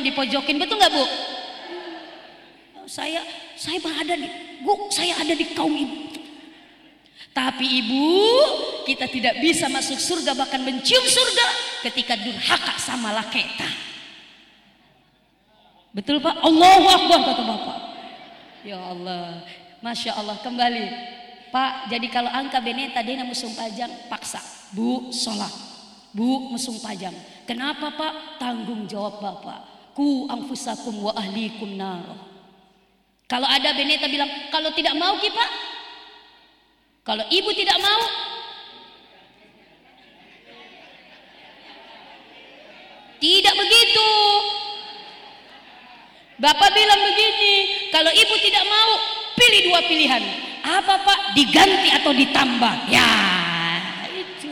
jangan dipojokin, betul nggak Bu? Saya berada di, Bu, saya ada di kaum ibu. Tapi ibu, kita tidak bisa masuk surga bahkan mencium surga ketika durhaka sama laketa. Betul Pak? Allahu Akbar kata Bapak. Ya Allah, Masya Allah. Kembali Pak, jadi kalau angka beneta dena musung pajang, paksa Bu sholat, Bu musung pajang. Kenapa Pak? Tanggung jawab Bapak. Ku anfusakum wa ahlikum nar. Kalau ada beneta bilang, kalau tidak mau Ki Pak, kalau ibu tidak mau, tidak begitu. Bapak bilang begini, kalau ibu tidak mau, pilih dua pilihan. Apa Pak? Diganti atau ditambah? Ya, itu.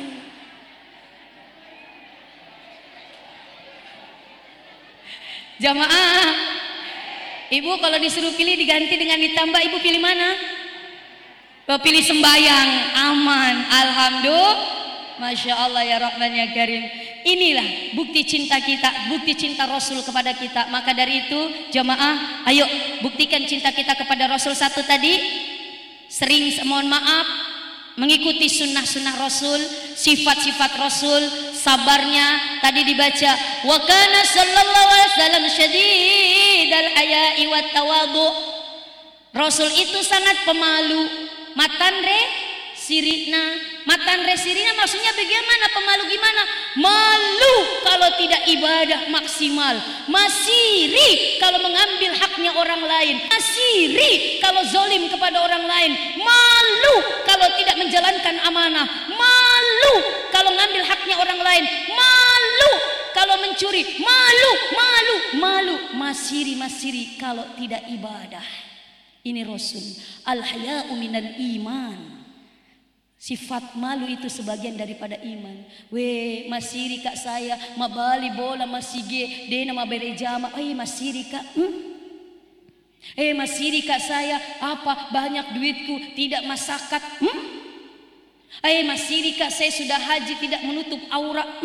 Jamaah, ibu kalau disuruh pilih diganti dengan ditambah, ibu pilih mana? Pilih sembayang, aman. Alhamdulillah, Masya Allah ya Rahman ya Karim. Inilah bukti cinta kita, bukti cinta Rasul kepada kita. Maka dari itu jamaah, ayo buktikan cinta kita kepada Rasul. Satu tadi, sering mohon maaf mengikuti sunnah-sunnah Rasul, sifat-sifat Rasul, sabarnya. Tadi dibaca, wa kana sallallahu alaihi wasallam syadidal haya'i wat tawadu. Rasul itu sangat pemalu. Matanre sirina, matanre sirina maksudnya bagaimana? Pemalu gimana? Malu kalau tidak ibadah maksimal, masiri kalau mengambil haknya orang lain, masiri kalau zolim kepada orang lain, malu kalau tidak menjalankan amanah, malu kalau mengambil haknya orang lain, malu kalau mencuri, malu, masiri kalau tidak ibadah. Ini Rasul. Al-haya'u minal iman. Sifat malu itu sebagian daripada iman. We masiri kak saya mabali bola masige dena mabere jama. Masiri kak. Masiri kak saya apa banyak duitku tidak masakat. Masiri kak saya sudah haji tidak menutup aurat.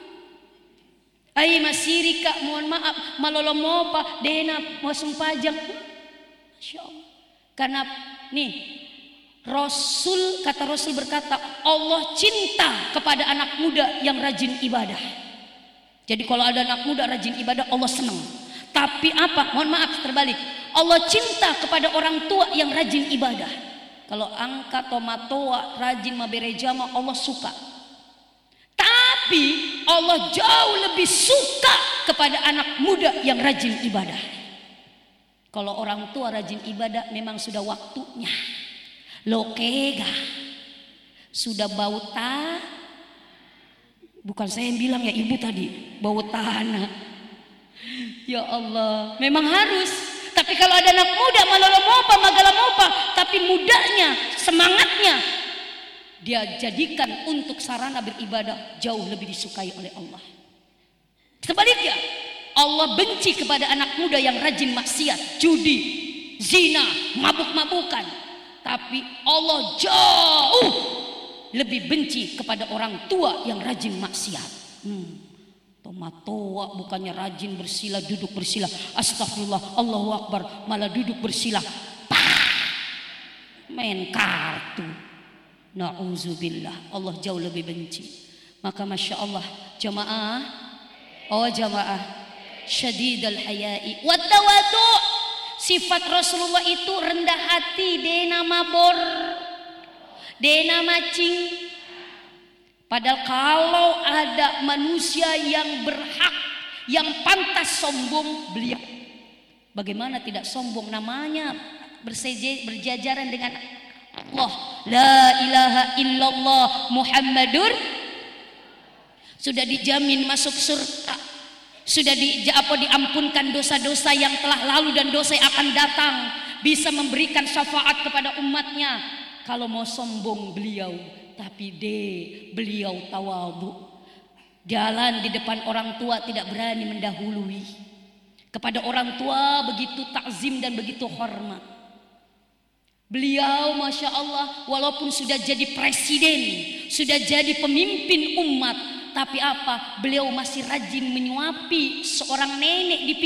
Masiri kak mohon maaf malolomopa dena masung pajak. Masya Allah. Karena nih Rasul, kata Rasul berkata, Allah cinta kepada anak muda yang rajin ibadah. Jadi kalau ada anak muda rajin ibadah, Allah senang. Tapi apa? Mohon maaf terbalik. Allah cinta kepada orang tua yang rajin ibadah. Kalau angka tomatoa rajin maberejama, Allah suka. Tapi Allah jauh lebih suka kepada anak muda yang rajin ibadah. Kalau orang tua rajin ibadah memang sudah waktunya. Lokega sudah bau bukan saya yang bilang ya, ibu tadi bau tanah. Ya Allah, memang harus. Tapi kalau ada anak muda malolomopa magalamopa, tapi mudanya, semangatnya dia jadikan untuk sarana beribadah, jauh lebih disukai oleh Allah. Sebaliknya, Allah benci kepada anak muda yang rajin maksiat, judi, zina, mabuk-mabukan. Tapi Allah jauh lebih benci kepada orang tua yang rajin maksiat. Tomatoa bukannya rajin bersila, duduk bersila, astagfirullah, Allahu Akbar, malah duduk bersila, main kartu. Na'udzubillah, Allah jauh lebih benci. Maka Masya Allah, jamaah, jamaah, syadidal haya'i wat tawadu. Sifat Rasulullah itu rendah hati, dena mabor, dena macing. Padahal kalau ada manusia yang berhak, yang pantas sombong, beliau. Bagaimana tidak sombong? Namanya berjajaran dengan Allah. La ilaha illallah Muhammadur, sudah dijamin masuk surga. Sudah diampunkan dosa-dosa yang telah lalu dan dosa yang akan datang, bisa memberikan syafaat kepada umatnya. Kalau mau sombong beliau, tapi beliau tawadhu. Jalan di depan orang tua tidak berani mendahului. Kepada orang tua begitu takzim dan begitu hormat. Beliau Masya Allah, walaupun sudah jadi presiden, sudah jadi pemimpin umat, tapi apa? Beliau masih rajin menyuapi seorang nenek di